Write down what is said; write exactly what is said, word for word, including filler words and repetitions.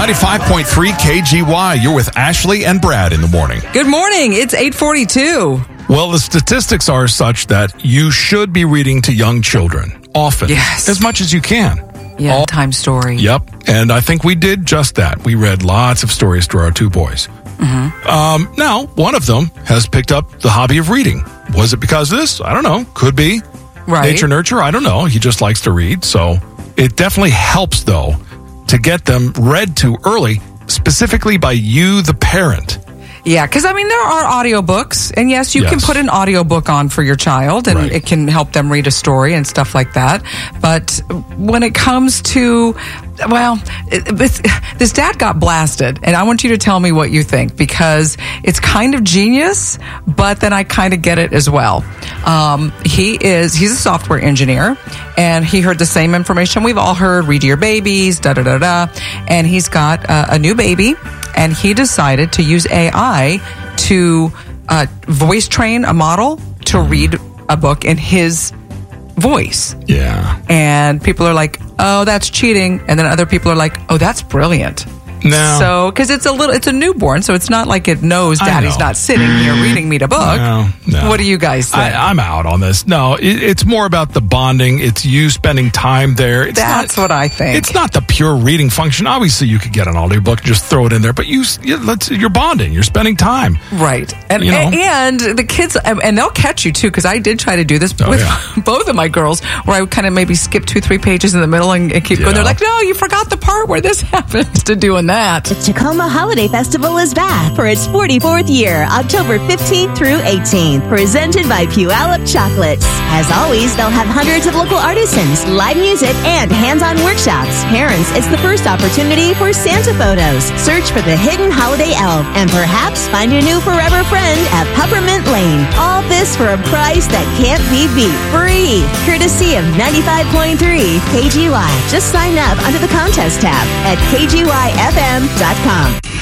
ninety-five point three K G Y. You're with Ashley and Brad in the morning. Good morning. It's eight forty-two. Well, the statistics are such that you should be reading to young children often. Yes. As much as you can. Yeah, All, time story. Yep. And I think we did just that. We read lots of stories to our two boys. Mm-hmm. Um, now, one of them has picked up the hobby of reading. Was it because of this? I don't know. Could be. Right. Nature, nurture. I don't know. He just likes to read. So it definitely helps, though, to get them read to early, specifically by you, the parent. Yeah, because, I mean, there are audiobooks, and yes, you Yes. can put an audiobook on for your child, and Right. it can help them read a story and stuff like that. But when it comes to, well, it, this, this dad got blasted, and I want you to tell me what you think, because it's kind of genius, but then I kind of get it as well. Um, he is, he's a software engineer, and he heard the same information we've all heard, read to your babies, da-da-da-da, and he's got uh, a new baby, and he decided to use A I to uh, voice train a model to read a book in his voice. Yeah. And people are like, oh, that's cheating. And then other people are like, oh, that's brilliant. No. So, because it's a little, it's a newborn, so it's not like it knows I daddy's know. not sitting here reading me the book. No, no. What do you guys think? I, I'm out on this. No, it, it's more about the bonding. It's you spending time there. It's That's not, what I think. It's not the pure reading function. Obviously, you could get an audiobook and just throw it in there, but you, you let's, you're bonding. You're spending time. Right. And You know? and the kids, and they'll catch you too, because I did try to do this Oh, with yeah. both of my girls, where I would kind of maybe skip two, three pages in the middle and, and keep Yeah. going. They're like, no, you forgot the part where this happens to doing that. The Tacoma Holiday Festival is back for its forty-fourth year, October fifteenth through eighteenth, presented by Puyallup Chocolates. As always, they'll have hundreds of local artisans, live music, and hands-on workshops. Parents, it's the first opportunity for Santa photos. Search for the hidden holiday elf, and perhaps find your new forever friend at Peppermint Lane. All this for a price that can't be beat. Free! Courtesy of ninety-five point three K G Y. Just sign up under the contest tab at K G Y F M dot com.